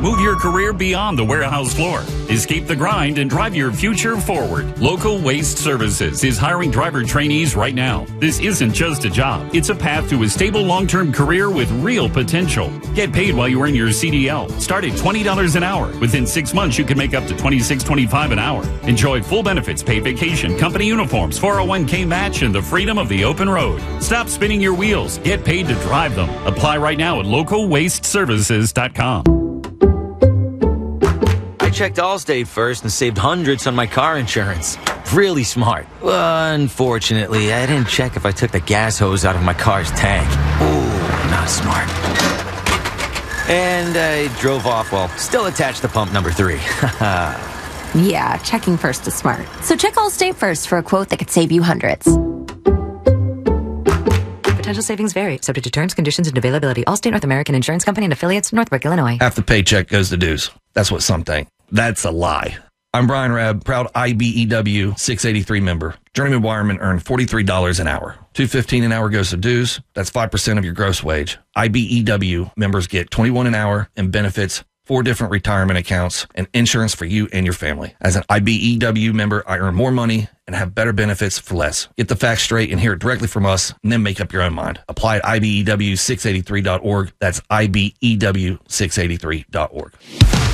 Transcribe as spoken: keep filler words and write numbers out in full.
Move your career beyond the warehouse floor. Escape the grind and drive your future forward. Local Waste Services is hiring driver trainees right now. This isn't just a job. It's a path to a stable long-term career with real potential. Get paid while you earn your C D L. Start at twenty dollars an hour. Within six months, you can make up to twenty-six dollars and twenty-five cents an hour. Enjoy full benefits, paid vacation, company uniforms, four oh one k match, and the freedom of the open road. Stop spinning your wheels. Get paid to drive them. Apply right now at local waste services dot com. I checked Allstate first and saved hundreds on my car insurance. Really smart. Unfortunately, I didn't check if I took the gas hose out of my car's tank. Ooh, not smart. And I drove off while still attached to pump number three. Yeah, checking first is smart. So check Allstate first for a quote that could save you hundreds. Potential savings vary, subject to terms, conditions, and availability. Allstate North American Insurance Company and affiliates, Northbrook, Illinois. Half the paycheck goes to dues. That's what some think. That's a lie. I'm Brian Rabb, proud I B E W six eighty-three member. Journeyman wiremen earn forty-three dollars an hour. two dollars and fifteen cents an hour goes to dues. That's five percent of your gross wage. I B E W members get twenty-one dollars an hour in benefits, four different retirement accounts, and insurance for you and your family. As an I B E W member, I earn more money and have better benefits for less. Get the facts straight and hear it directly from us, and then make up your own mind. Apply at I B E W six eighty-three dot org. That's I B E W six eighty-three dot org.